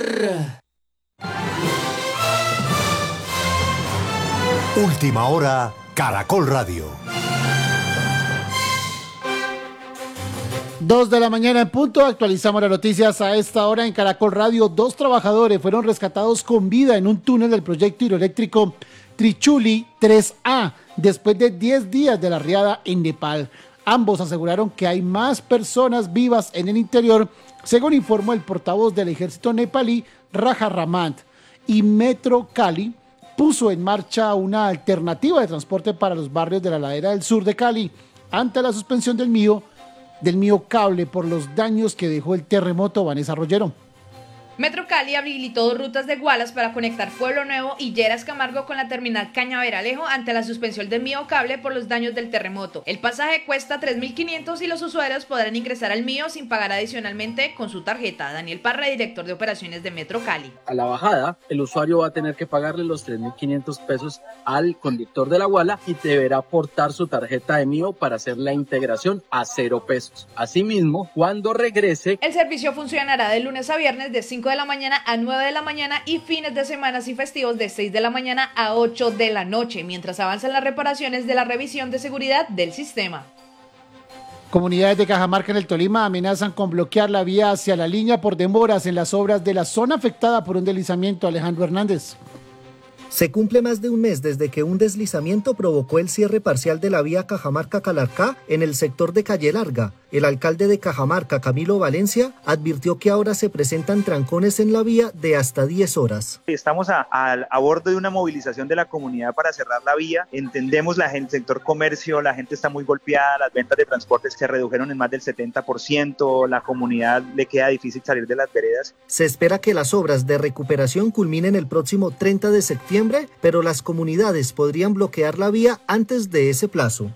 Última hora, Caracol Radio. 2 de la mañana en punto, actualizamos las noticias a esta hora en Caracol Radio. 2 trabajadores fueron rescatados con vida en un túnel del proyecto hidroeléctrico Trichuli 3A, después de 10 días de la riada en Nepal. Ambos aseguraron que hay más personas vivas en el interior, según informó el portavoz del ejército nepalí, Raja Ramant. Y Metro Cali puso en marcha una alternativa de transporte para los barrios de la ladera del sur de Cali, ante la suspensión del Mío Cable por los daños que dejó el terremoto. Vanessa Rollero. Metro Cali habilitó 2 rutas de Gualas para conectar Pueblo Nuevo y Lleras Camargo con la terminal Cañaveralejo ante la suspensión del Mío Cable por los daños del terremoto. El pasaje cuesta 3.500 y los usuarios podrán ingresar al Mío sin pagar adicionalmente con su tarjeta. Daniel Parra, director de operaciones de Metro Cali. A la bajada, el usuario va a tener que pagarle los 3.500 pesos al conductor de la Guala y deberá aportar su tarjeta de Mío para hacer la integración a 0 pesos. Asimismo, cuando regrese, el servicio funcionará de lunes a viernes de 5 de la mañana a 9 de la mañana y fines de semana y festivos de 6 de la mañana a 8 de la noche, mientras avanzan las reparaciones de la revisión de seguridad del sistema. Comunidades de Cajamarca en el Tolima amenazan con bloquear la vía hacia la línea por demoras en las obras de la zona afectada por un deslizamiento. Alejandro Hernández. Se cumple más de un mes desde que un deslizamiento provocó el cierre parcial de la vía Cajamarca-Calarcá en el sector de Calle Larga. El alcalde de Cajamarca, Camilo Valencia, advirtió que ahora se presentan trancones en la vía de hasta 10 horas. Estamos a bordo de una movilización de la comunidad para cerrar la vía. Entendemos el sector comercio, la gente está muy golpeada, las ventas de transportes se redujeron en más del 70%, la comunidad le queda difícil salir de las veredas. Se espera que las obras de recuperación culminen el próximo 30 de septiembre, pero las comunidades podrían bloquear la vía antes de ese plazo.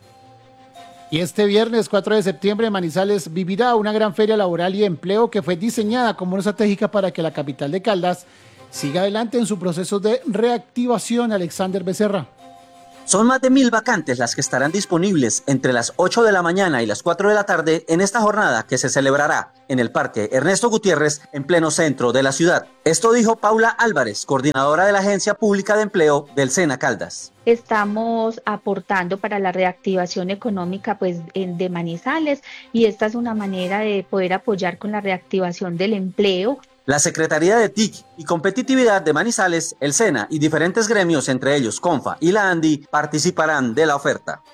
Y este viernes 4 de septiembre Manizales vivirá una gran feria laboral y empleo que fue diseñada como una estrategia para que la capital de Caldas siga adelante en su proceso de reactivación. Alexander Becerra. Son más de 1.000 vacantes las que estarán disponibles entre las 8 de la mañana y las 4 de la tarde en esta jornada que se celebrará en el Parque Ernesto Gutiérrez en pleno centro de la ciudad. Esto dijo Paula Álvarez, coordinadora de la Agencia Pública de Empleo del SENA Caldas. Estamos aportando para la reactivación económica de Manizales y esta es una manera de poder apoyar con la reactivación del empleo. La Secretaría de TIC y Competitividad de Manizales, el SENA y diferentes gremios, entre ellos CONFA y la ANDI, participarán de la oferta.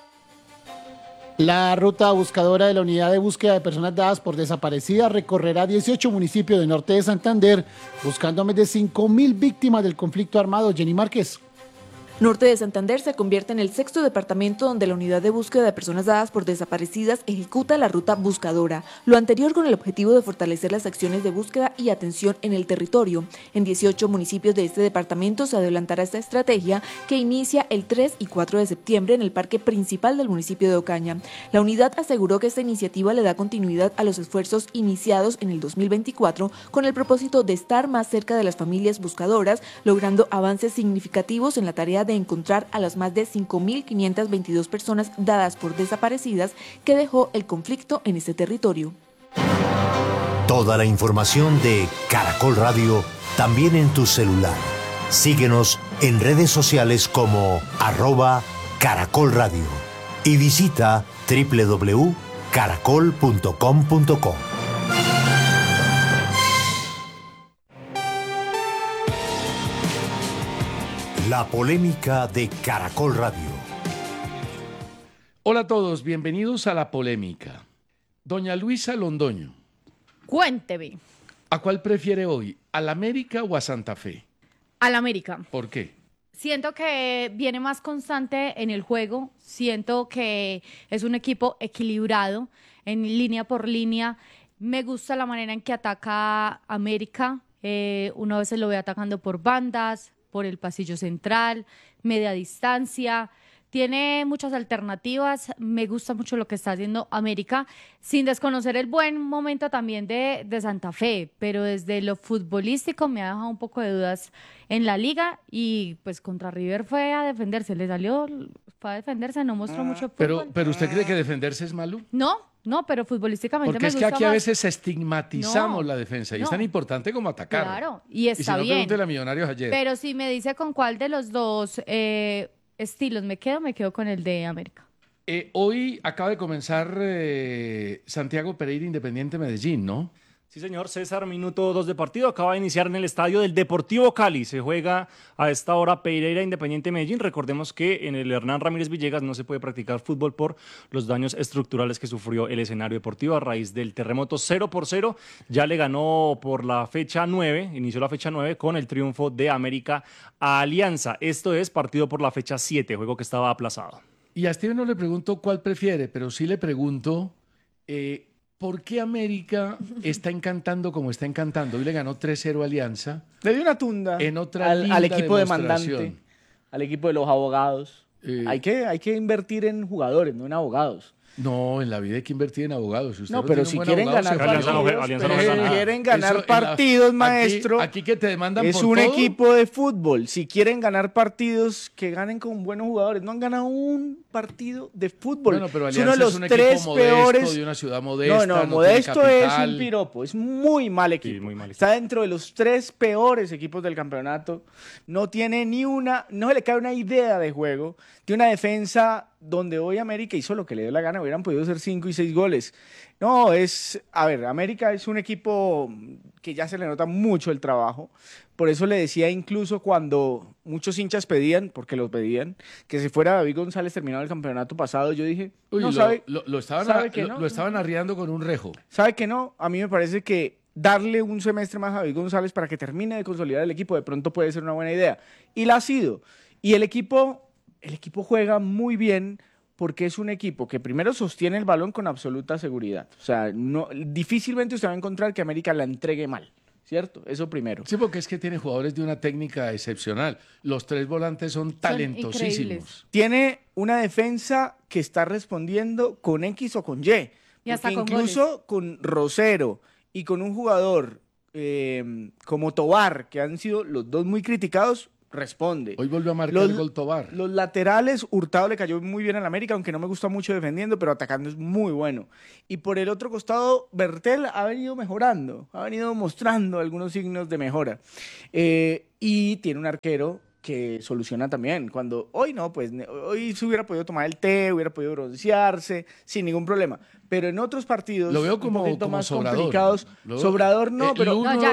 La ruta buscadora de la Unidad de Búsqueda de Personas Dadas por Desaparecidas recorrerá 18 municipios del norte de Santander, buscando a más de 5.000 víctimas del conflicto armado. Jenny Márquez. Norte de Santander se convierte en el 6º departamento donde la Unidad de Búsqueda de Personas Dadas por Desaparecidas ejecuta la ruta buscadora, lo anterior con el objetivo de fortalecer las acciones de búsqueda y atención en el territorio. En 18 municipios de este departamento se adelantará esta estrategia que inicia el 3 y 4 de septiembre en el parque principal del municipio de Ocaña. La unidad aseguró que esta iniciativa le da continuidad a los esfuerzos iniciados en el 2024 con el propósito de estar más cerca de las familias buscadoras, logrando avances significativos en la tarea de encontrar a las más de 5.522 personas dadas por desaparecidas que dejó el conflicto en este territorio. Toda la información de Caracol Radio también en tu celular. Síguenos en redes sociales como @Caracol Radio y visita www.caracol.com.co. La polémica de Caracol Radio. Hola a todos, bienvenidos a La Polémica. Doña Luisa Londoño. Cuénteme. ¿A cuál prefiere hoy? ¿Al América o a Santa Fe? Al América. ¿Por qué? Siento que viene más constante en el juego, siento que es un equipo equilibrado en línea por línea. Me gusta la manera en que ataca América, uno a veces lo ve atacando por bandas, por el pasillo central, media distancia. tiene muchas alternativas, me gusta mucho lo que está haciendo América, sin desconocer el buen momento también de Santa Fe, pero desde lo futbolístico me ha dejado un poco de dudas en la liga y pues contra River fue a defenderse, fue a defenderse, no mostró mucho fútbol. Pero ¿usted cree que defenderse es malo? No, pero futbolísticamente Porque me es que gusta aquí a más. veces estigmatizamos la defensa y es no. tan importante como atacar. Claro, y está y si no, bien. pregúntele a Millonarios ayer. Pero si me dice con cuál de los dos estilos me quedo con el de América. Hoy acaba de comenzar Santiago Pereira Independiente Medellín, ¿no? Sí, señor. César, minuto 2 de partido. Acaba de iniciar en el estadio del Deportivo Cali. Se juega a esta hora Pereira Independiente Medellín. Recordemos que en el Hernán Ramírez Villegas no se puede practicar fútbol por los daños estructurales que sufrió el escenario deportivo a raíz del terremoto 0-0. Ya le ganó por la fecha 9, inició la fecha 9 con el triunfo de América a Alianza. Esto es partido por la fecha 7, juego que estaba aplazado. Y a Steven no le pregunto cuál prefiere, pero sí le pregunto ¿por qué América está encantando como está encantando? Hoy le ganó 3-0 a Alianza. Le dio una tunda en otra al equipo demostración. demandante, al equipo de los abogados. Hay que invertir en jugadores, no en abogados. No, en la vida hay que invertir en abogados. Si usted no, pero tiene un si buen quieren abogado, ganar partidos, maestro, aquí que te demandan es por un todo. equipo de fútbol. Si quieren ganar partidos, que ganen con buenos jugadores. No han ganado un partido de fútbol. Bueno, pero es Alianza uno de los es un tres equipo modesto, peores. de una ciudad modesta. No, no modesto tiene es capital. un piropo. Es muy mal equipo. Sí, muy mal. Está dentro de los 3 peores equipos del campeonato. No tiene no le cae una idea de juego. Tiene una defensa donde hoy América hizo lo que le dio la gana. Hubieran podido hacer 5 y 6 goles. No, América es un equipo que ya se le nota mucho el trabajo. Por eso le decía incluso cuando muchos hinchas pedían, porque los pedían, que se fuera David González terminado el campeonato pasado, yo dije, Uy, lo estaban arriando con un rejo. ¿Sabe que no? A mí me parece que darle un semestre más a David González para que termine de consolidar el equipo de pronto puede ser una buena idea. Y la ha sido. Y el equipo juega muy bien porque es un equipo que primero sostiene el balón con absoluta seguridad. O sea, difícilmente usted va a encontrar que América la entregue mal, ¿cierto? Eso primero. Sí, porque es que tiene jugadores de una técnica excepcional. Los 3 volantes son talentosísimos. Tiene una defensa que está respondiendo con X o con Y. Y hasta con incluso goles. con Rosero y con un jugador como Tobar, que han sido los dos muy criticados, responde. Hoy volvió a marcar el gol Tobar. Los laterales, Hurtado le cayó muy bien al América, aunque no me gusta mucho defendiendo, pero atacando es muy bueno. Y por el otro costado, Bertel ha venido mejorando, ha venido mostrando algunos signos de mejora. Y tiene un arquero que soluciona también. Cuando hoy no, pues hoy se hubiera podido tomar el té, hubiera podido broncearse sin ningún problema. Pero en otros partidos lo veo como, un poquito más Sobrador. complicados. Sobrador no, pero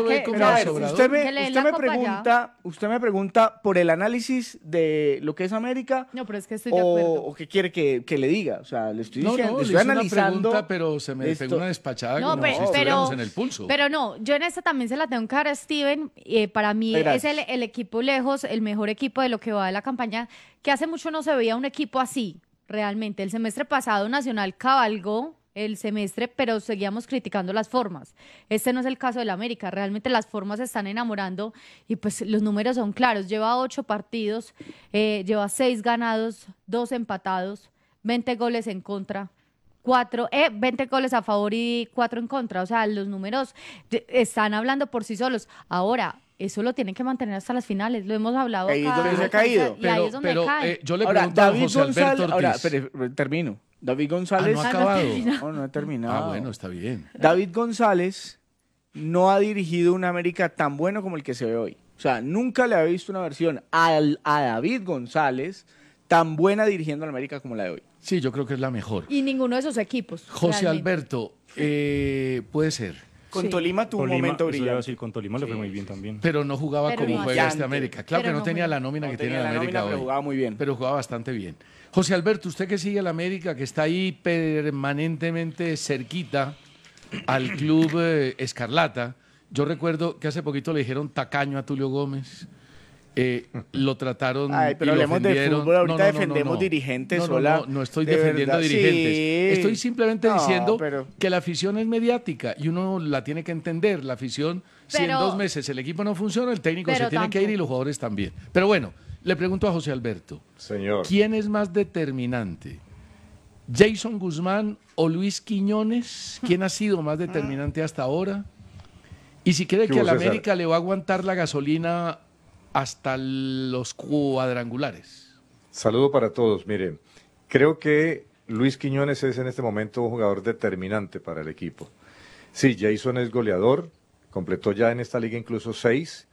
usted me pregunta por el análisis de lo que es América. No, pero es que estoy de acuerdo. O qué quiere que le diga. O sea, le estoy diciendo, no, le estoy estoy analizando. Una pregunta, pero se me pegó una despachada No, como pero, si estuviéramos en el pulso. Pero no, yo en esta también se la tengo que dar a Steven. Para mí es el equipo lejos, el mejor equipo de lo que va de la campaña, que hace mucho no se veía un equipo así, realmente. El semestre pasado Nacional cabalgó el semestre, pero seguíamos criticando las formas. Este no es el caso del América, realmente las formas se están enamorando y pues los números son claros. Lleva 8 partidos, lleva 6 ganados, 2 empatados, 20 goles en contra. 20 goles a favor y 4 en contra. O sea, los números están hablando por sí solos. Ahora, eso lo tienen que mantener hasta las finales. Lo hemos hablado ahí acá. es donde se ha caído. Y ahí es donde cae. Yo le ahora, pregunto a José Alberto Ortiz. Ahora, termino. David González... ¿No ha acabado? No ha terminado. Ah, bueno, está bien. David González no ha dirigido un América tan bueno como el que se ve hoy. O sea, nunca le había visto una versión a David González tan buena dirigiendo al América como la de hoy. Sí, yo creo que es la mejor. Y ninguno de esos equipos. José realmente. Alberto, puede ser. Con Tolima tuvo un momento brillante. Sí, con Tolima le fue muy bien también. Pero no jugaba como juega este América. Claro que no tenía la nómina que tiene el América hoy. Pero jugaba muy bien. Pero jugaba bastante bien. José Alberto, usted que sigue al América, que está ahí permanentemente cerquita al club Escarlata. Yo recuerdo que hace poquito le dijeron tacaño a Tulio Gómez. Lo trataron pero y lo hablemos ofendieron. de fútbol, ahorita defendemos dirigentes. No estoy defendiendo dirigentes. Estoy simplemente diciendo que la afición es mediática y uno la tiene que entender. La afición, si en 2 meses el equipo no funciona, el técnico se tiene que ir y los jugadores también. Pero bueno, Le pregunto a José Alberto. Señor. ¿Quién es más determinante? ¿Jason Guzmán o Luis Quiñones? ¿Quién ha sido más determinante hasta ahora? Y si cree que a la América le va a aguantar la gasolina hasta los cuadrangulares. Saludo para todos. Miren, creo que Luis Quiñones es en este momento un jugador determinante para el equipo. Sí, Jason es goleador, completó ya en esta liga incluso 6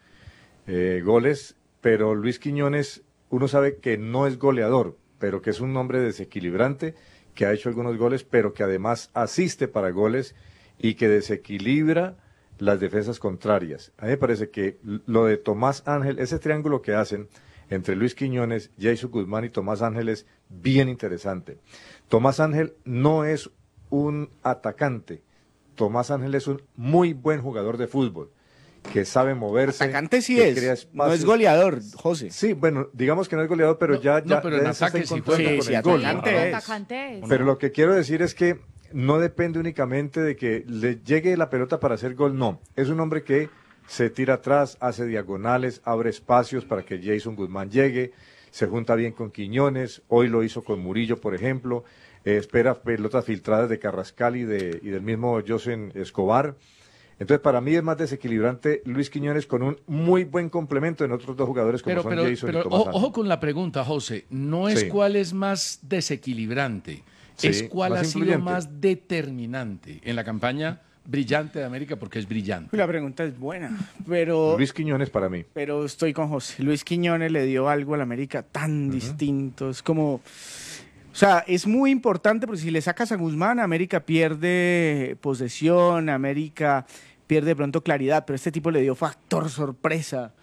goles, pero Luis Quiñones, uno sabe que no es goleador, pero que es un hombre desequilibrante, que ha hecho algunos goles, pero que además asiste para goles y que desequilibra las defensas contrarias. A mí me parece que lo de Tomás Ángel, ese triángulo que hacen entre Luis Quiñones, Jason Guzmán y Tomás Ángel es bien interesante. Tomás Ángel no es un atacante, Tomás Ángel es un muy buen jugador de fútbol, que sabe moverse. Atacante sí es, no es goleador, José. Sí, bueno, digamos que no es goleador, pero pero en ataque sí juega. con el gol. Atacante es. Pero lo que quiero decir es que no depende únicamente de que le llegue la pelota para hacer gol, no. Es un hombre que se tira atrás, hace diagonales, abre espacios para que Jason Guzmán llegue, se junta bien con Quiñones, hoy lo hizo con Murillo, por ejemplo, espera pelotas filtradas de Carrascal y del mismo Josen Escobar. Entonces, para mí es más desequilibrante Luis Quiñones con un muy buen complemento en otros dos jugadores como son Jason y Tomás Ángel. Ojo con la pregunta, José. No es cuál es más desequilibrante, es cuál ha sido más determinante en la campaña brillante de América, porque es brillante. La pregunta es buena, pero... Luis Quiñones para mí. Pero estoy con José. Luis Quiñones le dio algo a la América tan distinto. Es como... O sea, es muy importante porque si le sacas a Guzmán, América pierde posesión, América pierde de pronto claridad, pero este tipo le dio factor sorpresa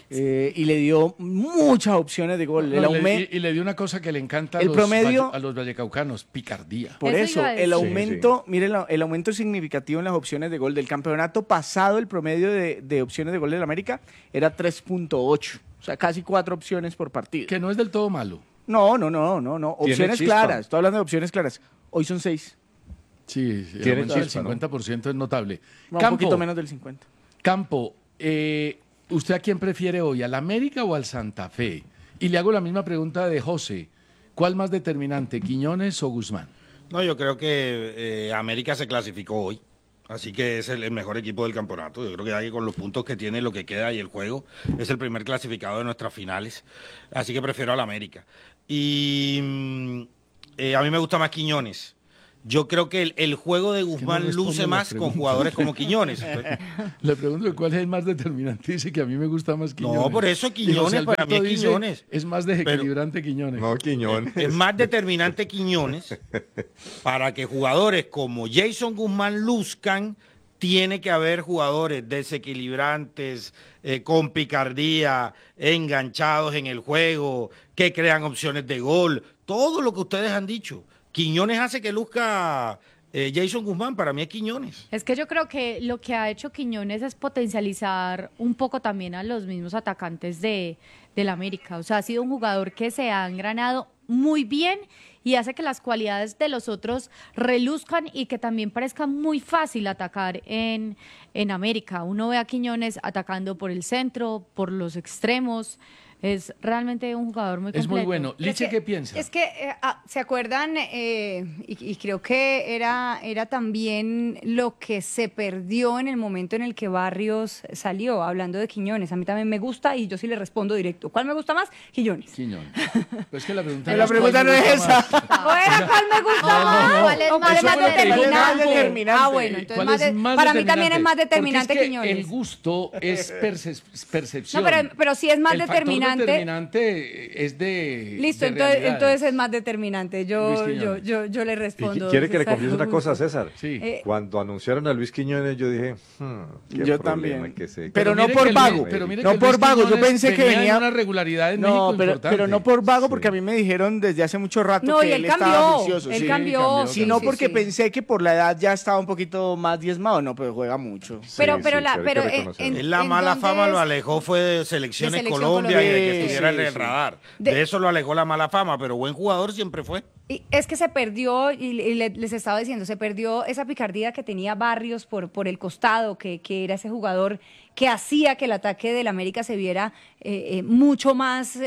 y le dio muchas opciones de gol. Y le dio una cosa que le encanta a los vallecaucanos, picardía. Por eso el aumento, miren, el aumento significativo en las opciones de gol del campeonato pasado, el promedio de opciones de gol de la América era 3.8, o sea, casi 4 opciones por partido. Que no es del todo malo. No. Opciones claras. Estoy hablando de opciones claras. Hoy son 6. Sí, el aumento del 50% es notable. No, un poquito menos del 50%. Campo, ¿usted a quién prefiere hoy? ¿Al América o al Santa Fe? Y le hago la misma pregunta de José. ¿Cuál más determinante, Quiñones o Guzmán? No, yo creo que América se clasificó hoy. Así que es el mejor equipo del campeonato. Yo creo que ahí con los puntos que tiene, lo que queda y el juego, es el primer clasificado de nuestras finales. Así que prefiero al América. Y a mí me gusta más Quiñones. Yo creo que el juego de Guzmán luce más con jugadores como Quiñones. Le pregunto cuál es el más determinante. Dice que a mí me gusta más Quiñones. No, por eso Quiñones, para mí es Quiñones. Es más desequilibrante Quiñones. No, Quiñones. Es más determinante Quiñones para que jugadores como Jason Guzmán luzcan. Tiene que haber jugadores desequilibrantes, con picardía, enganchados en el juego, que crean opciones de gol. Todo lo que ustedes han dicho. Quiñones hace que luzca Jason Guzmán, para mí es Quiñones. Es que yo creo que lo que ha hecho Quiñones es potencializar un poco también a los mismos atacantes de la América. O sea, ha sido un jugador que se ha engranado muy bien y hace que las cualidades de los otros reluzcan y que también parezca muy fácil atacar en América. Uno ve a Quiñones atacando por el centro, por los extremos. Es realmente un jugador muy completo. Es muy bueno. Liche, ¿qué piensa? Es que, ¿se acuerdan? Y creo que era también lo que se perdió en el momento en el que Barrios salió, hablando de Quiñones. A mí también me gusta y yo sí le respondo directo. ¿Cuál me gusta más? Quiñones. Quiñones. Pues es que la pregunta, no es esa. Bueno, ¿cuál me gusta más? ¿Cuál es más determinante? Ah, bueno, entonces para mí también es más determinante Quiñones. El gusto es percepción. No, pero sí es más determinante es de... Listo, entonces es más determinante. Yo le respondo. ¿Quiere que le confiese una cosa a César? Sí. Cuando anunciaron a Luis Quiñones, yo dije, yo también. Que pero no por vago. No por vago. Yo pensé que venía una regularidad en México importante. Pero no por vago, porque a mí me dijeron desde hace mucho rato que él estaba juicioso. Él cambió. Sino porque pensé que por la edad ya estaba un poquito más diezmado. No, pero juega mucho. La mala fama lo alejó, fue de selecciones Colombia y que estuviera en el radar. De eso lo alejó la mala fama, pero buen jugador siempre fue. Y es que se perdió, y les estaba diciendo, se perdió esa picardía que tenía Barrios por el costado, que era ese jugador que hacía que el ataque del América se viera mucho más...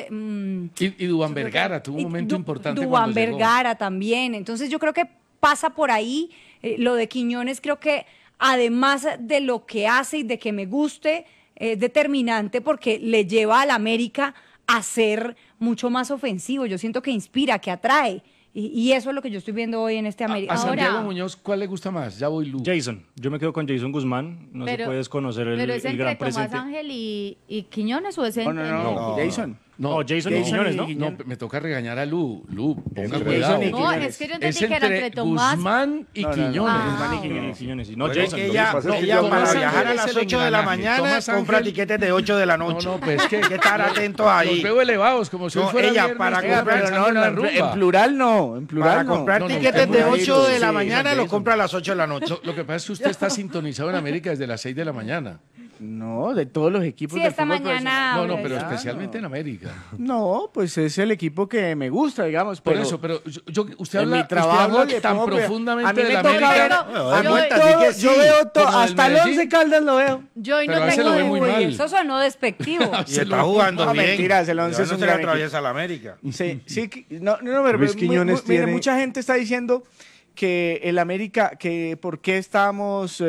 Y Duván Vergara tuvo un momento importante Duván cuando llegó. Vergara también. Entonces yo creo que pasa por ahí. Lo de Quiñones creo que además de lo que hace y de que me guste, es determinante porque le lleva al América a ser mucho más ofensivo. Yo siento que inspira, que atrae. Y eso es lo que yo estoy viendo hoy en este América. A Santiago Muñoz, ¿cuál le gusta más? Ya voy Lu. Jason. Yo me quedo con Jason Guzmán. No se puede desconocer el ¿Pero es el entre gran Tomás presente. Ángel y Quiñones o es entre... No. Jason. No, Jason y Quiñones, ¿no? No, me toca regañar a Lu. Lu, ponga Entre cuidado. Jason y No, es que yo entendí que era entre Tomás... Guzmán y Quiñones. Guzmán y Quiñones. No, Pero es Jason. que Lo ella, que pasa es que ella yo- para Tomás viajar a Ángel las es el 8 de la engranaje. mañana Tomás compra Ángel- tiquetes de 8 de la noche. No, pues que hay que estar atentos ahí. Los veo elevados, como si hoy No, fuera ella viernes, para estoy comprar- pensando Pero en la no, rumba. en plural no, en plural Para no. comprar No, tiquetes de 8 de la sí, mañana Jason. los compra a las 8 de la noche. Lo que pasa es que usted está sintonizado en América desde las 6 de la mañana. No, de todos los equipos Sí, del esta fútbol mañana... No, pero profesional. especialmente en América. No, pues es el equipo que me gusta, digamos. Por pero eso, pero usted en habla, mi trabajo usted le habla tan pongo cuidado. profundamente A mí de me la toca América. ver- Bueno, a mí cuenta, todo- di que yo sí. veo todo, Como del hasta el Medellín. 11 Caldas lo veo. Yo hoy Pero no a ese lo ve tengo... muy mal. Eso sonó despectivo. Y está jugando No, bien. mentiras, el 11 Ya es no un se le gran atraviesa a la América. Sí, sí, no, pero Luis Quiñones mire, tiene- mucha gente está diciendo que el América, que por qué estábamos,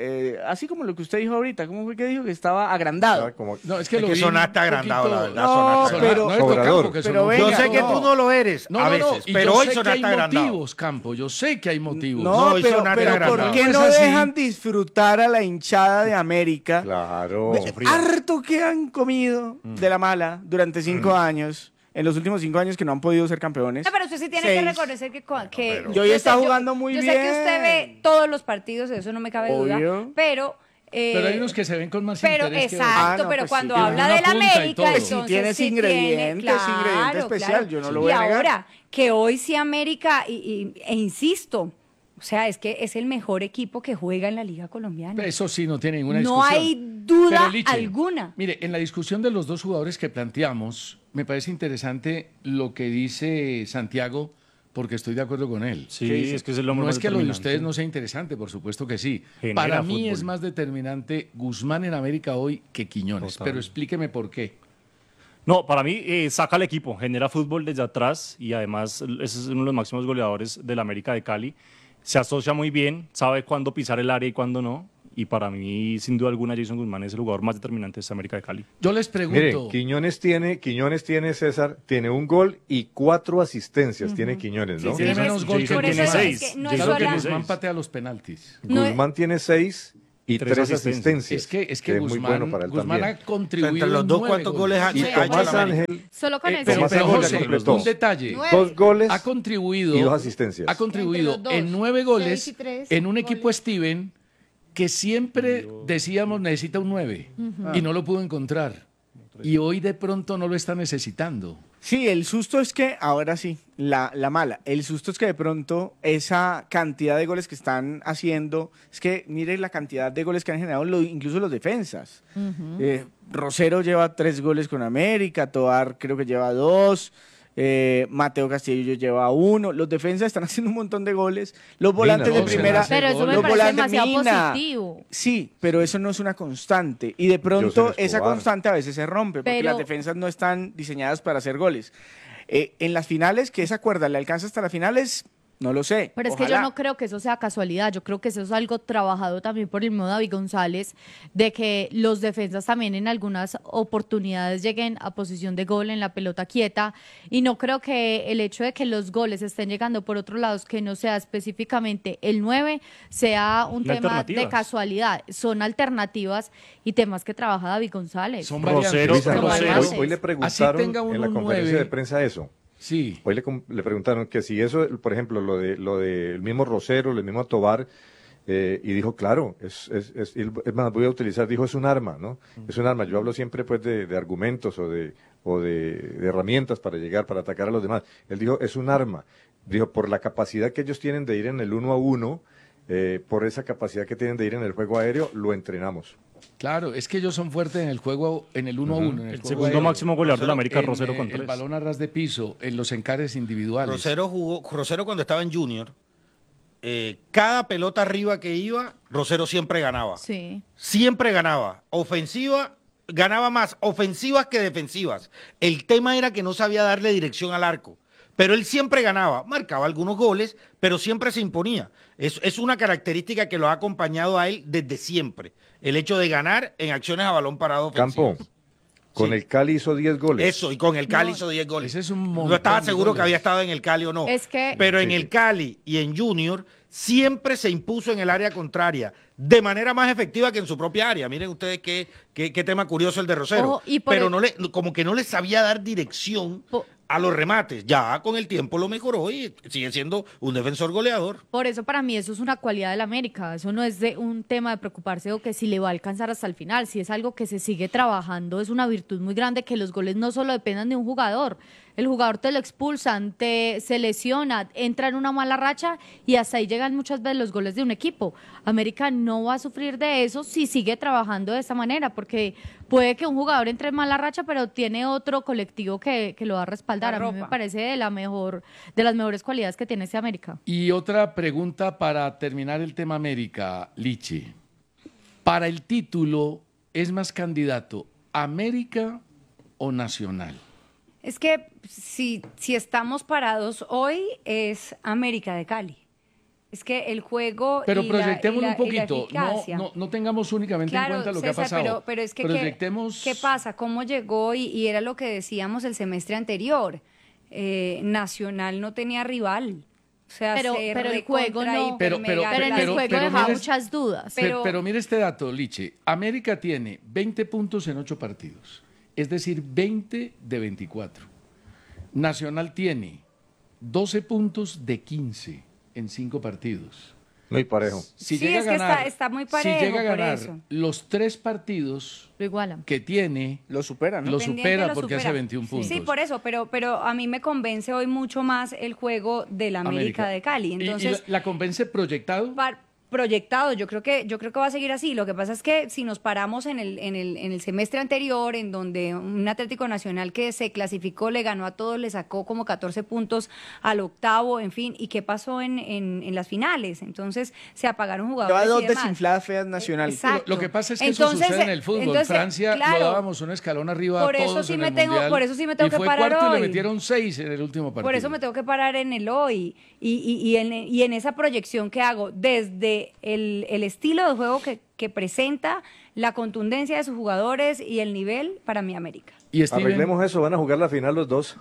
así como lo que usted dijo ahorita, ¿cómo fue que dijo? Que estaba agrandado. No, es que Es lo que vi sonaste un agrandado, la poquito- verdad. No, sonaste pero- no es por Obrador. Campo, que Pero sonó un venga, Yo sé que no. tú no lo eres No, a no, veces, no, y pero yo hoy sé que sonaste hay agrandado. motivos, Campo, yo sé que hay motivos. No, hoy pero, sonaste pero agrandado. ¿por qué No no es así. dejan disfrutar a la hinchada de América? Claro. Harto que han comido de la mala durante 5 años, en los últimos 5 años que no han podido ser campeones. No, pero usted sí tiene 6. que reconocer que Y hoy yo está sé- jugando muy yo bien. sé que usted ve todos los partidos, de eso no me cabe duda, Obvio. pero... Pero hay unos que se ven con más Pero interés que exacto, otros. no, pero pues cuando sí, habla tiene de una la punta y América, todo. entonces Sí, tienes sí ingrediente, tiene, es ingrediente especial, yo no lo y voy a negar. ahora, que hoy sí América, e insisto, o sea, es que es el mejor equipo que juega en la Liga Colombiana. Eso sí, no tiene ninguna No discusión. hay duda Pero, Liche, alguna. Mire, en la discusión de los dos jugadores que planteamos, me parece interesante lo que dice Santiago, porque estoy de acuerdo con él. Sí, es que es el hombre No más es que lo de determinante. ustedes no sea interesante, por supuesto que sí. Genera Para mí fútbol. es más determinante Guzmán en América hoy que Quiñones. Total. Pero explíqueme por qué. No, para mí saca al equipo, genera fútbol desde atrás y además ese es uno de los máximos goleadores del América de Cali. Se asocia muy bien, sabe cuándo pisar el área y cuándo no. Y para mí, sin duda alguna, Jason Guzmán es el jugador más determinante de esta América de Cali. Yo les pregunto. Miren, Quiñones tiene, César, tiene un gol y 4 asistencias, tiene Quiñones, ¿no? Sí, tiene menos gol que Jason Por eso tiene es 6. que no es Claro que sola- Guzmán patea los penaltis. No es- Guzmán tiene 6 y 3 3 asistencias. asistencias. Es que es Guzmán, muy bueno para él Guzmán también. ha contribuido Entre los dos, 9 ¿cuántos goles ha Y ha hecho la Tomás América? Ángel, Solo con eso. Pero, Tomás pero Ángel José, ya completó. un detalle. 2 goles Ha contribuido y 2 asistencias. Ha contribuido Entre los dos, en 9 goles 6 y 3 en un goles. equipo Steven que siempre decíamos necesita un 9 y no lo pudo encontrar. Y hoy de pronto no lo está necesitando. Sí, el susto es que, ahora sí, la mala, el susto es que de pronto esa cantidad de goles que están haciendo, es que mire la cantidad de goles que han generado incluso los defensas. Rosero lleva 3 goles con América, Toar creo que lleva 2, Mateo Castillo lleva 1, los defensas están haciendo un montón de goles, los volantes de no, se primera, hace Pero eso me los parece volantes, demasiado Mina. positivo. Sí, pero eso no es una constante. Y de pronto José esa Escobar. constante a veces se rompe, porque Pero- las defensas no están diseñadas para hacer goles. En las finales, que esa cuerda le alcanza hasta las finales, no lo sé. Pero es que yo no creo que eso sea casualidad, yo creo que eso es algo trabajado también por el mismo David González, de que los defensas también en algunas oportunidades lleguen a posición de gol en la pelota quieta, y no creo que el hecho de que los goles estén llegando por otros lados, que no sea específicamente el 9, sea un Son tema de alternativas. casualidad, son alternativas y temas que trabaja David González. Son Rosero, variantes. Luisa, Son hoy, variantes. hoy le Así preguntaron tenga uno en la un conferencia 9. de prensa eso. Sí. Hoy le preguntaron que si eso, por ejemplo, lo de el mismo Rosero, el mismo Tobar, y dijo, claro, es más, voy a utilizar, dijo, es un arma, ¿no? Es un arma. Yo hablo siempre pues de argumentos o de herramientas para llegar, para atacar a los demás. Él dijo, es un arma. Dijo, por la capacidad que ellos tienen de ir en el 1 a 1, por esa capacidad que tienen de ir en el juego aéreo, lo entrenamos. Claro, es que ellos son fuertes en el juego, en el 1-1. En El juego segundo aéreo. máximo goleador de la América, Rosero, con El 3. balón a ras de piso, en los encares individuales. Rosero cuando estaba en Junior, cada pelota arriba que iba, Rosero siempre ganaba. Sí. Siempre ganaba. Ofensiva, ganaba más ofensivas que defensivas. El tema era que no sabía darle dirección al arco. Pero él siempre ganaba, marcaba algunos goles, pero siempre se imponía. Es una característica que lo ha acompañado a él desde siempre. El hecho de ganar en acciones a balón parado ofensivas. Campo, con el Cali hizo 10 goles. Eso, y con el Cali hizo 10 goles. Ese es un montón No estaba de seguro goles. que había estado en el Cali o no. Es que- Pero en el Cali y en Junior siempre se impuso en el área contraria de manera más efectiva que en su propia área. Miren ustedes qué tema curioso el de Rosero. Ojo, y por Pero el- como que no le sabía dar dirección a los remates. Ya con el tiempo lo mejoró y sigue siendo un defensor goleador. Por eso para mí eso es una cualidad del América, eso no es de un tema de preocuparse o que si le va a alcanzar hasta el final, si es algo que se sigue trabajando, es una virtud muy grande que los goles no solo dependan de un jugador, el jugador te lo expulsan, se lesiona, entra en una mala racha y hasta ahí llegan muchas veces los goles de un equipo. América no va a sufrir de eso si sigue trabajando de esa manera, porque puede que un jugador entre en mala racha, pero tiene otro colectivo que lo va a respaldar. A mí me parece de las mejores cualidades que tiene ese América. Y otra pregunta para terminar el tema América, Lichi. Para el título, ¿es más candidato América o Nacional? Es que si estamos parados hoy es América de Cali. Es que el juego Pero y proyectémoslo la, un y la poquito, eficacia. no tengamos únicamente en cuenta lo que ha César, pasado. pero es que proyectemos... ¿qué pasa? ¿Cómo llegó? Y era lo que decíamos el semestre anterior. Nacional no tenía rival. O sea, Pero el juego no. Pero en el juego dejaba muchas dudas. Pero mire este dato, Liche. América tiene 20 puntos en 8 partidos. Es decir, 20 de 24. Nacional tiene 12 puntos de 15 en 5 partidos. Muy parejo. Si Sí, llega es a que ganar, está muy parejo, si llega a por ganar eso. los 3 partidos lo igualan. que tiene, lo supera, ¿no? Lo Independiente supera lo porque supera. hace 21 puntos. Sí, por eso, pero a mí me convence hoy mucho más el juego del América de Cali. ¿Y Entonces, la convence proyectado? proyectado, yo creo que va a seguir así. Lo que pasa es que si nos paramos en el semestre anterior, en donde un Atlético Nacional que se clasificó, le ganó a todos, le sacó como 14 puntos al octavo, en fin, ¿y qué pasó en las finales? Entonces se apagaron jugadores Lleva dos y demás. desinfladas feas Nacional. Exacto. Lo que pasa es que Entonces, eso sucede en el fútbol. entonces, Francia claro, lo dábamos un escalón arriba por a eso todos sí en me el tengo- Mundial, por eso sí me tengo y que fue parar cuarto y hoy. le metieron 6 en el último partido. Por eso me tengo que parar en el hoy y en esa proyección que hago desde el estilo de juego que presenta, la contundencia de sus jugadores y el nivel para mi América. Arreglemos eso, van a jugar la final los dos.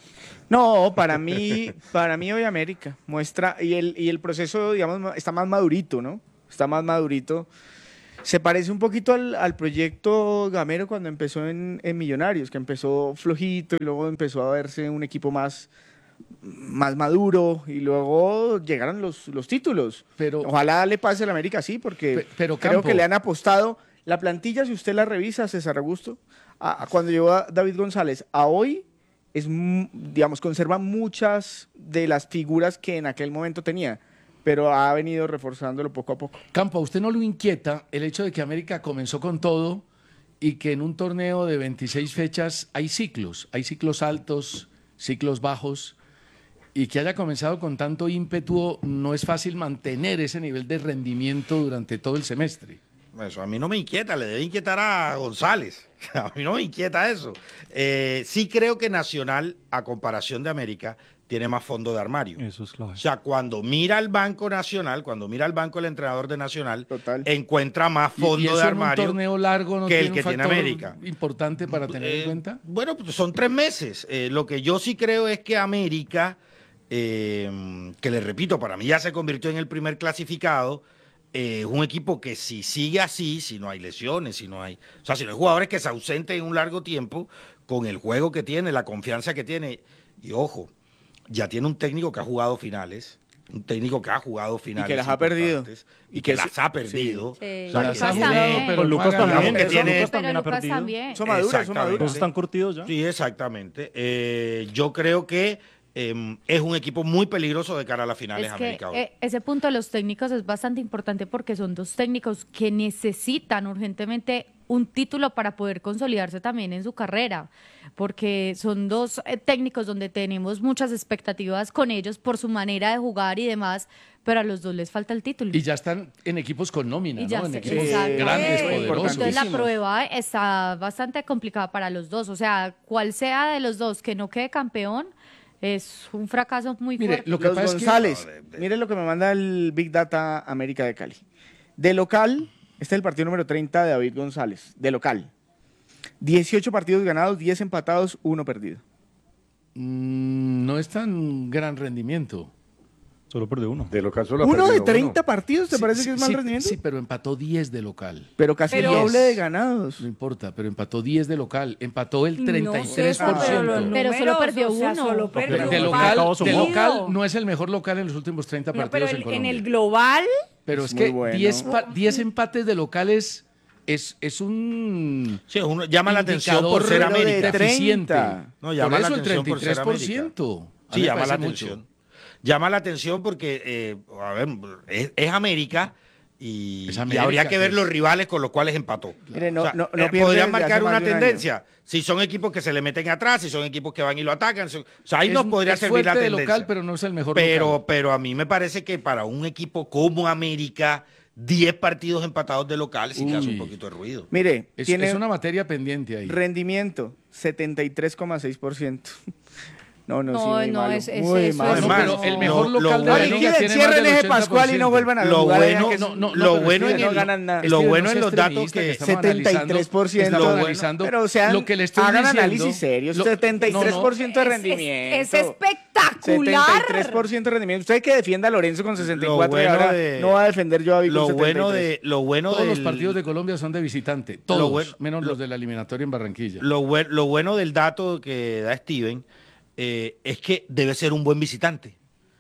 No, para mí hoy América muestra, y el proceso, digamos, está más madurito, ¿no? Está más madurito. Se parece un poquito al proyecto Gamero cuando empezó en Millonarios, que empezó flojito y luego empezó a verse un equipo más maduro y luego llegaron los títulos. Pero, ojalá le pase al América así, porque pero creo Campo, que le han apostado. La plantilla, si usted la revisa, César Augusto, a cuando llegó a David González, a hoy, digamos, conserva muchas de las figuras que en aquel momento tenía, pero ha venido reforzándolo poco a poco. Campo, ¿a usted no lo inquieta el hecho de que América comenzó con todo y que en un torneo de 26 fechas hay ciclos altos, ciclos bajos, y que haya comenzado con tanto ímpetu? No es fácil mantener ese nivel de rendimiento durante todo el semestre. Eso a mí no me inquieta, le debe inquietar a González. A mí no me inquieta eso. Sí creo que Nacional, a comparación de América, tiene más fondo de armario. Eso es clave. O sea, cuando mira al Banco Nacional, cuando mira al banco el entrenador de Nacional, encuentra más fondo y eso de en armario un torneo largo no que el tiene que un tiene factor América. importante para tener en cuenta. Bueno, pues son 3 meses. Lo que yo sí creo es que América, que le repito, para mí ya se convirtió en el primer clasificado, es un equipo que si sigue así, si no hay lesiones, si no hay jugadores que se ausenten en un largo tiempo, con el juego que tiene, la confianza que tiene, y ojo, ya tiene un técnico que ha jugado finales, y que las ha perdido. y que las ha perdido. Sí. O sea, Lucas que tiene- también. Con Lucas también. que tiene- Lucas también Pero ha Lucas perdido. también. Son maduros, son Exactamente. maduros. Pues están curtidos ya. Sí, exactamente. Yo creo que es un equipo muy peligroso de cara a las finales Es que América hoy. ese punto de los técnicos es bastante importante porque son dos técnicos que necesitan urgentemente un título para poder consolidarse también en su carrera, porque son dos técnicos donde tenemos muchas expectativas con ellos por su manera de jugar y demás, pero a los dos les falta el título. Y ya están en equipos con nómina, Y ya ¿no? En sé, equipos exacto. grandes, poderosos. Entonces la prueba está bastante complicada para los dos, o sea, cual sea de los dos que no quede campeón, es un fracaso muy fuerte. Los González, mire lo que me manda el Big Data América de Cali. De local, este es el partido número 30 de David González, de local. 18 partidos ganados, 10 empatados, 1 perdido. No es tan gran rendimiento. Solo perdió uno. De local solo ha ¿Uno de perdido 30 partidos te Sí, parece sí, que es mal sí, rendimiento? Sí, pero empató 10 de local. Pero casi el doble de ganados. No importa, pero empató 10 de local. Empató el No 33%. sé, pero los Pero solo números, perdió o sea, uno. solo perdió de un local no es el mejor local en los últimos 30 No, pero partidos en en Colombia. el global, Pero es muy que bueno. 10 empates de locales es un Sí, llama la atención por ser indicador América. deficiente. No, llama por la eso el atención por ser América. 33%. A Sí, mí me llama la parece atención. mucho. Llama la atención porque, a ver, es América y, Es y América, habría que ver que los rivales con los cuales empató. Mire, no, O sea, no pierde podrían desde hace marcar más una de un año. tendencia. Si son equipos que se le meten atrás, si son equipos que van y lo atacan. O sea, ahí Es- nos podría es servir la fuerte de tendencia. local, pero no es el mejor local. Pero a mí me parece que para un equipo como América, 10 partidos empatados de local sí que hace un poquito de ruido. Mire, Es, tiene es una materia pendiente ahí. rendimiento 73,6%. No, No, sí, muy no, malo. es- muy eso malo. es- No, pero el mejor local de la Liquiden, liga tiene más cierren del ese Pascual y no 80%. vuelvan a Lo jugar allá bueno, que lo bueno en no el- ganan nada. lo Steve, bueno no en sea los datos extremista, que estamos analizando- 73%. estamos analizando Pero sean, lo que le estoy hagan diciendo. análisis serio. Lo- 73% de es rendimiento. espectacular. 73% de rendimiento. Usted que defienda a Lorenzo con 64 y bueno ahora de- no va a defender yo a David con lo bueno 73. de lo bueno Todos los del- partidos de Colombia son de visitante. Lo Todos, bueno- menos los de la eliminatoria en Barranquilla. lo bueno del dato que da Steven es que debe ser un buen visitante.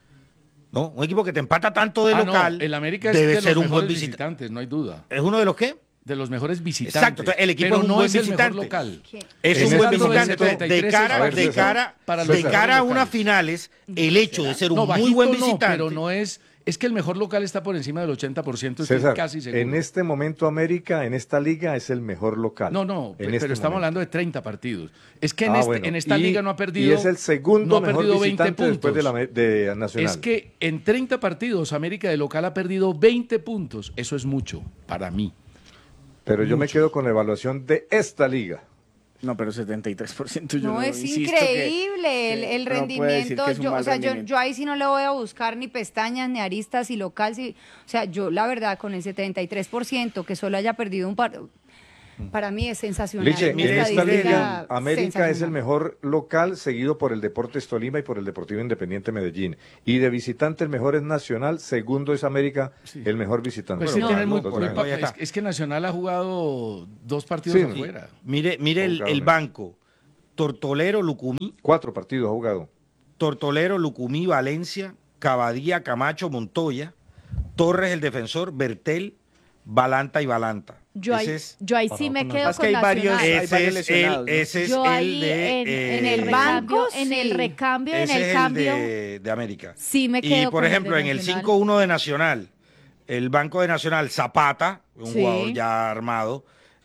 ¿No? Un equipo que te empata tanto de Ah, no, local el América es debe de ser los un buen mejores visitante. visitantes, no hay duda. ¿Es uno de los qué? De los mejores visitantes. Exacto, entonces el equipo pero es un no buen es el visitante. mejor local. Es En un ese buen dato del visitante. Entonces, 73 para los de cara a mejores unas locales. finales, el hecho de ser un No, muy bajito buen no, visitante. pero no es que el mejor local está por encima del 80%, estoy César, casi seguro. en este momento América, en esta liga, es el mejor local. No, no, En pero este estamos momento. hablando de 30 partidos. Es que Bueno, en esta y- liga no ha perdido. Y es el segundo no ha mejor perdido 20 visitante después puntos. de Nacional. Es que en 30 partidos América de local ha perdido 20 puntos. Eso es mucho para mí. Pero yo me quedo con la evaluación de esta liga. No, pero 73% yo No, es insisto que- increíble el no puede decir rendimiento. que es un Yo, mal o sea, rendimiento. yo ahí sí no le voy a buscar ni pestañas, ni aristas, y local. O sea, yo la verdad, con el 73%, que solo haya perdido un par, para mí es sensacional. Liche, Una en esta estadística liga, América es el sensacional. mejor local, seguido por el Deportes Tolima y por el Deportivo Independiente Medellín. Y de visitante, el mejor es Nacional, segundo es América, el mejor visitante. Pues sí, tiene muy- Los muy ganados. pa- es que Nacional ha jugado 2 partidos Sí. afuera. Mire el banco. Tortolero, Lucumí. 4 partidos ha jugado. Tortolero, Lucumí, Valencia, Cabadía, Camacho, Montoya, Torres, el defensor, Bertel, Balanta y Balanta. Yo ahí, Ese es, yo ahí sí me quedo Es que con hay varios- Nacional. hay ese varios es el, lesionados, ¿no? ese es Yo el ahí de en el banco, recambio, en el sí. recambio, en ese el es cambio. de América. Sí me Y quedo por con el ejemplo, de en el Nacional. 5-1 de Nacional, el banco de Nacional, Zapata, un Sí. jugador ya armado,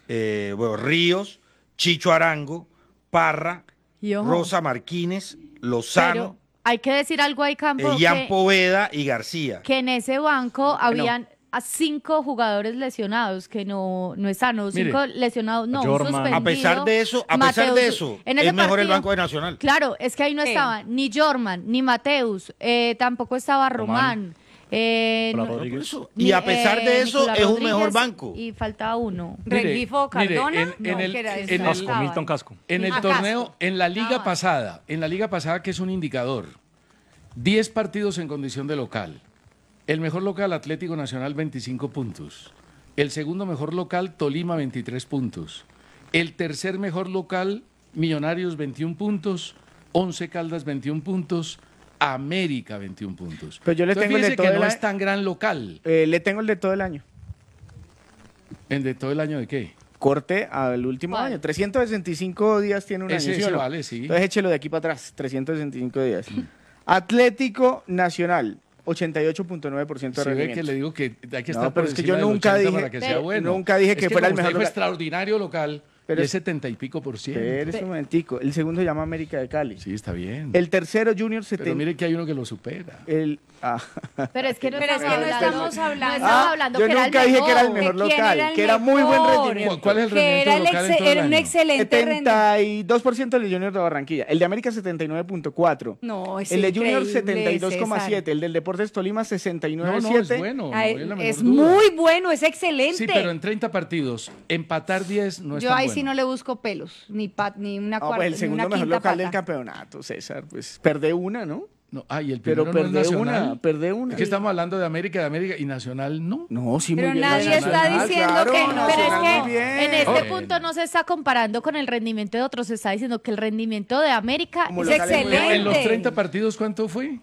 Ríos, Chicho Arango, Parra, Y ojo, Rosa Martínez, Lozano, pero hay que decir algo ahí, Campo, Ian Poveda y García. que en ese banco habían a 5 jugadores lesionados que no están, o 5 Mire, lesionados, no, un Jorman. suspendido. A pesar de eso, en ese es mejor el partido- Banco de Nacional. Claro, es que ahí no estaba ni Jorman, ni Mateus, tampoco estaba Román. Nicolás no- Rodríguez. Y a pesar de eso, Nicolás es un Rodríguez, mejor banco. Y faltaba uno. Mire, Rengifo mire, Cardona, en no, el- que era ese, en el- Casco, Milton Casco. En el Ah, torneo, Casco. en la liga pasada, que es un indicador, 10 partidos en condición de local. El mejor local, Atlético Nacional, 25 puntos. El segundo mejor local, Tolima, 23 puntos. El tercer mejor local, Millonarios, 21 puntos. 11 Caldas, 21 puntos. América, 21 puntos. Pero yo le Entonces, tengo el de fíjese todo que el no año. es tan gran local. Le tengo el de todo el año. ¿El de todo el año de qué? Corte al último ¿Cuál? año. 365 días tiene un Ese año. ¿sí sí o no? vale, sí. Entonces échelo de aquí para atrás. 365 días. Atlético Nacional, 88.9% de Si ve rendimiento. que le digo que hay que estar No, por pero es que encima yo del nunca 80 dije, para que sea bueno. nunca dije que fuera el como usted mejor fue local. extraordinario local, Pero y es- es 70 y pico %. Espérese un momentico. El segundo se llama América de Cali. Sí, está bien. El tercero, Junior Pero 70. mire que hay uno que lo supera. Pero es que no Pero es que no estamos hablando. hablando yo que era el nunca dije que era el mejor. mejor ¿Quién local, era el que era muy buen mejor? rendimiento. ¿Cuál es el Que rendimiento era, local en todo el era un año? excelente rendimiento. 72% del Junior de Barranquilla. El de América 79.4. No, es El de Junior increíble, 72.7. El del Deportes Tolima 69.7. No, es bueno. no hay la menor Es duda. muy bueno, es excelente. Sí, pero en 30 partidos, empatar 10 no es Yo tan ahí bueno. sí no le busco pelos, ni una No, cuarta, pues el ni segundo una mejor quinta local del pata. campeonato, César. Pues perdé una, ¿no? No, y el Pero primero no es perdé Nacional. perdé una. Es que estamos hablando de América y Nacional no. No, sí, Pero muy bien. nadie está Nacional, diciendo claro, que no. Pero es Nacional, muy que bien. en este Bueno. punto no se está comparando con el rendimiento de otros, se está diciendo que el rendimiento de América Como es local es muy excelente. bueno. En los 30 partidos, ¿cuánto fue?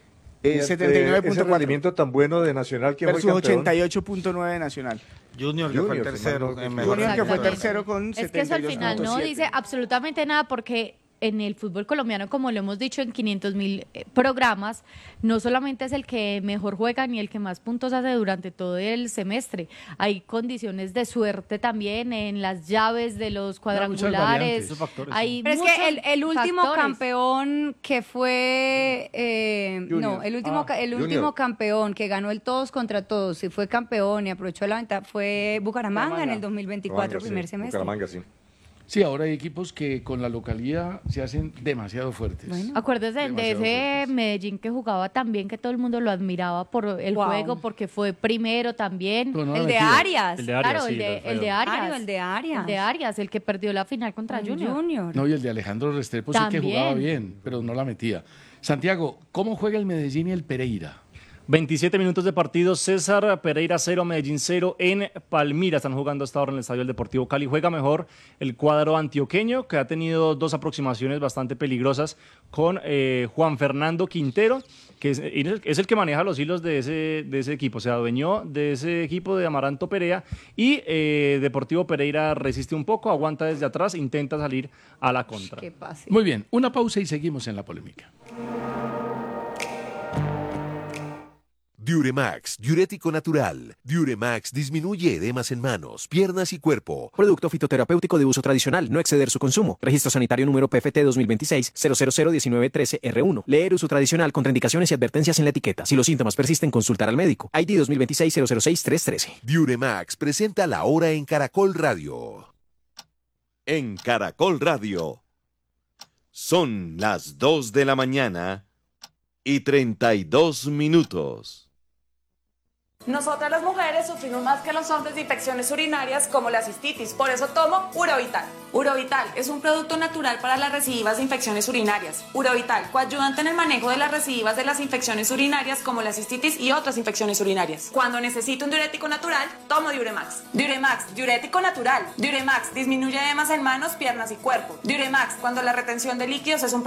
Ese 79.4 rendimiento tan bueno de Nacional que fue versus campeón. 88.9 de Nacional. Junior, que fue el Junior, tercero. si mal no en me mejor Junior, que fue rendimiento. tercero con Es que eso al final no 72.7. dice absolutamente nada porque en el fútbol colombiano, como lo hemos dicho en 500.000 programas, no solamente es el que mejor juega ni el que más puntos hace durante todo el semestre. Hay condiciones de suerte también en las llaves de los cuadrangulares. variantes. Hay Pero es muchos que el último factores. campeón que fue Junior. no, el último campeón que ganó el todos contra todos y fue campeón y aprovechó la ventaja fue Bucaramanga en el 2024 primer sí, semestre. Bucaramanga, sí. Sí, ahora hay equipos que con la localidad se hacen demasiado fuertes. Acuérdese de Demasiado ese fuertes. Medellín que jugaba también, que todo el mundo lo admiraba por el Wow. juego, porque fue primero también. Pero no El la de metía. Arias. El de Arias, Claro, sí, el de Arias. El de Arias. El de Arias, el que perdió la final contra Junior. No, y el de Alejandro Restrepo sí que También. jugaba bien, pero no la metía. Santiago, ¿cómo juega el Medellín y el Pereira? 27 minutos de partido, César, Pereira 0, Medellín 0 en Palmira. Están jugando hasta ahora en el Estadio del Deportivo Cali. Juega mejor el cuadro antioqueño, que ha tenido dos aproximaciones bastante peligrosas con Juan Fernando Quintero, que es el que maneja los hilos de ese equipo. Se adueñó de ese equipo de Amaranto Perea y Deportivo Pereira resiste un poco, aguanta desde atrás, intenta salir a la contra. Qué pase. Muy bien, una pausa y seguimos en la polémica. Diuremax, diurético natural. Diuremax disminuye edemas en manos, piernas y cuerpo. Producto fitoterapéutico de uso tradicional, no exceder su consumo. Registro sanitario número PFT 2026-0001913R1. Leer uso tradicional, contraindicaciones y advertencias en la etiqueta. Si los síntomas persisten, consultar al médico. ID 2026-006-313. Diuremax presenta la hora en Caracol Radio. En Caracol Radio. Son las 2 de la mañana y 32 minutos. Nosotras las mujeres sufrimos más que los hombres de infecciones urinarias como la cistitis, por eso tomo Urovital. Urovital es un producto natural para las recidivas de infecciones urinarias. Urovital, coayudante en el manejo de las recidivas de las infecciones urinarias como la cistitis y otras infecciones urinarias. Cuando necesito un diurético natural, tomo Diuremax. Diuremax, diurético natural. Diuremax disminuye edemas en manos, piernas y cuerpo. Diuremax, cuando la retención de líquidos es un